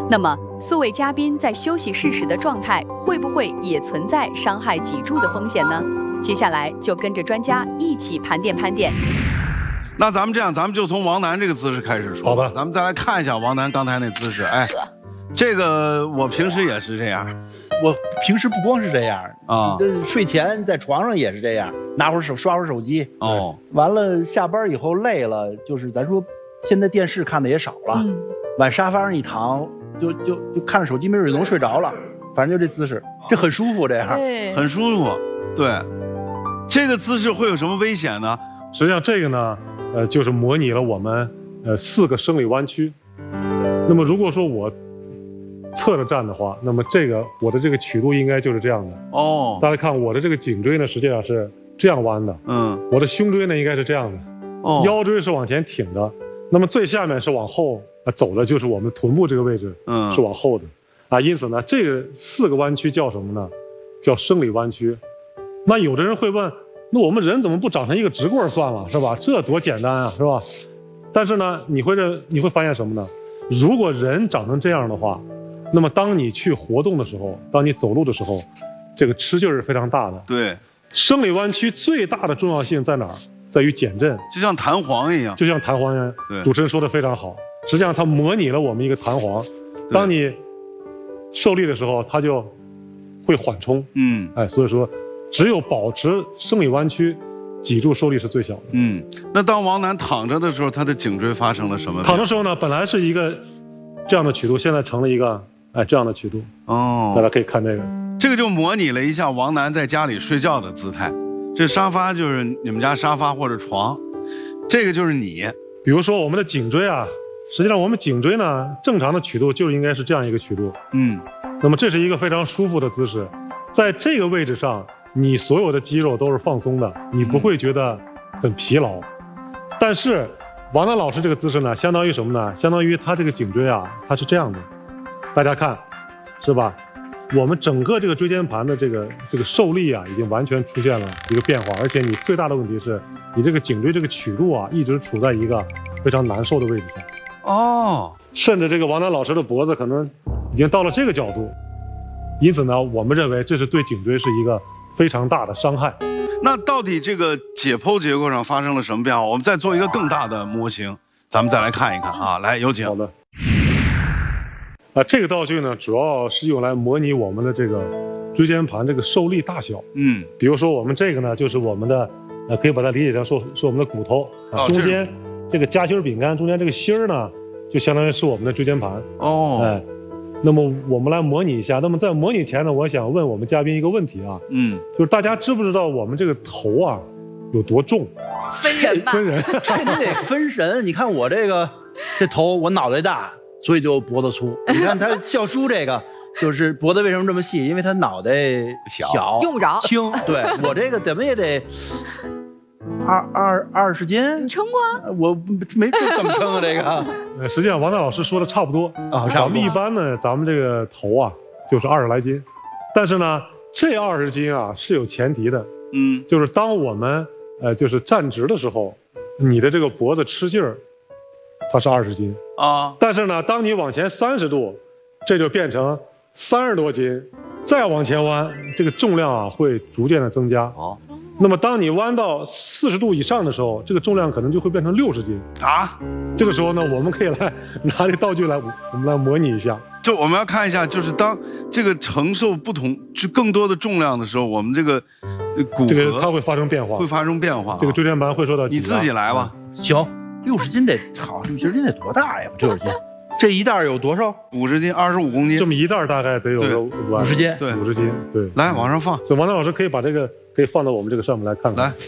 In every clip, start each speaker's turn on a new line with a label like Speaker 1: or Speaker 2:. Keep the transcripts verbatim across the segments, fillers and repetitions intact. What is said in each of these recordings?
Speaker 1: 那么，素位嘉宾在休息室时的状态，会不会也存在伤害脊柱的风险呢？接下来就跟着专家一起盘点盘点。
Speaker 2: 那咱们这样，咱们就从王楠这个姿势开始说。
Speaker 3: 好的，
Speaker 2: 咱们再来看一下王楠刚才那姿势。哎，这个我平时也是这样。
Speaker 4: 我平时不光是这样
Speaker 2: 啊，
Speaker 4: 这睡前在床上也是这样，拿会儿手刷会儿手机。
Speaker 2: 哦，
Speaker 4: 完了下班以后累了，就是咱说现在电视看的也少了，嗯、往沙发上一躺，就就就看着手机，没准就能睡着了。反正就这姿势，这很舒服，这样
Speaker 2: 很舒服。对，这个姿势会有什么危险呢？
Speaker 3: 实际上这个呢，呃，就是模拟了我们呃四个生理弯曲。那么如果说我侧着站的话，那么这个我的这个曲度应该就是这样的。哦，大家看我的这个颈椎呢，实际上是这样弯的。嗯，我的胸椎呢应该是这样的。哦，腰椎是往前挺的。那么最下面是往后啊走的，就是我们臀部这个位置，嗯，是往后的。啊，因此呢，这个四个弯曲叫什么呢？叫生理弯曲。那有的人会问，那我们人怎么不长成一个直棍算了，是吧？这多简单啊，是吧？但是呢，你会这你会发现什么呢？如果人长成这样的话，那么当你去活动的时候，当你走路的时候，这个吃劲儿是非常大的。
Speaker 2: 对，
Speaker 3: 生理弯曲最大的重要性在哪儿？在于减震，
Speaker 2: 就像弹簧一样，
Speaker 3: 就像弹簧一样。主持人说的非常好，实际上它模拟了我们一个弹簧，当你受力的时候，它就会缓冲。嗯，哎，所以说，只有保持生理弯曲，脊柱受力是最小的。
Speaker 2: 嗯，那当王楠躺着的时候，他的颈椎发生了什么？
Speaker 3: 躺的时候呢，本来是一个这样的曲度，现在成了一个哎这样的曲度。哦，大家可以看这个，
Speaker 2: 这个就模拟了一下王楠在家里睡觉的姿态。这沙发就是你们家沙发或者床，这个就是你。
Speaker 3: 比如说我们的颈椎啊，实际上我们颈椎呢，正常的曲度就应该是这样一个曲度。嗯，那么这是一个非常舒服的姿势，在这个位置上，你所有的肌肉都是放松的，你不会觉得很疲劳。但是王楠老师这个姿势呢，相当于什么呢？相当于他这个颈椎啊，它是这样的，大家看，是吧？我们整个这个椎间盘的这个这个受力啊，已经完全出现了一个变化，而且你最大的问题是，你这个颈椎这个曲度啊，一直处在一个非常难受的位置上。哦，甚至这个王楠老师的脖子可能已经到了这个角度，因此呢，我们认为这是对颈椎是一个非常大的伤害。
Speaker 2: 那到底这个解剖结构上发生了什么变化？我们再做一个更大的模型，咱们再来看一看啊，来，有请。
Speaker 3: 好的。啊，这个道具呢，主要是用来模拟我们的这个椎间盘这个受力大小。嗯，比如说我们这个呢，就是我们的，呃，可以把它理解成说是我们的骨头啊，中间这个夹心饼干中间这个芯儿呢，就相当于是我们的椎间盘。哦，哎，那么我们来模拟一下。那么在模拟前呢，我想问我们嘉宾一个问题啊，嗯，就是大家知不知道我们这个头啊有多重？
Speaker 1: 分人吧，
Speaker 3: 分人，
Speaker 4: 这得分人。你看我这个这头，我脑袋大。所以就脖子粗。你看他笑叔这个，就是脖子为什么这么细？因为他脑袋小，
Speaker 1: 用不着
Speaker 4: 轻。对我这个怎么也得二二二十斤。
Speaker 1: 你称过？
Speaker 4: 我没怎么称啊这个。
Speaker 3: 呃，实际上王楠老师说的差不多啊。咱们一般呢，咱们这个头啊就是二十来斤，但是呢，这二十斤啊是有前提的。嗯，就是当我们呃就是站直的时候，你的这个脖子吃劲儿。它是二十斤啊，但是呢，当你往前三十度，这就变成三十多斤，再往前弯，这个重量啊会逐渐的增加。哦，那么当你弯到四十度以上的时候，这个重量可能就会变成六十斤啊。这个时候呢，我们可以来拿这个道具来，我们来模拟一下。
Speaker 2: 就我们要看一下，就是当这个承受不同就更多的重量的时候，我们这个骨骼
Speaker 3: 这个它会发生变化，
Speaker 2: 会发生变化。
Speaker 3: 这个椎间盘会受到
Speaker 2: 你自己来吧。
Speaker 4: 行。六十斤得好，六十斤得多大呀？六十斤，这一袋有多少？
Speaker 2: 五十斤，二十五公斤。
Speaker 3: 这么一袋大概得有
Speaker 4: 五十斤，
Speaker 2: 对，
Speaker 3: 五十斤，对。
Speaker 2: 来，往上放。
Speaker 3: 所以王楠老师可以把这个可以放到我们这个上面来看看。
Speaker 2: 来，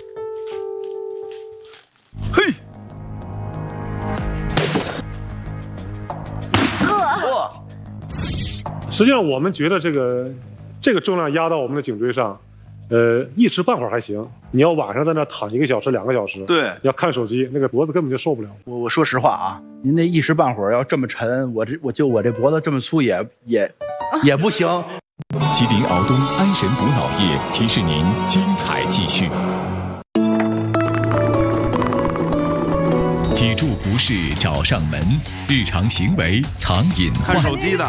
Speaker 2: 嘿，
Speaker 4: 呃，
Speaker 3: 实际上我们觉得这个这个重量压到我们的颈椎上。呃，一时半会儿还行，你要晚上在那躺一个小时、两个小时，
Speaker 2: 对，
Speaker 3: 要看手机，那个脖子根本就受不了。
Speaker 4: 我我说实话啊，您那一时半会儿要这么沉，我这我就我这脖子这么粗也也也不行。
Speaker 5: 吉林敖东安神补脑液提示您精彩继续。脊柱不适找上门，日常行为藏隐患。
Speaker 2: 看手机的。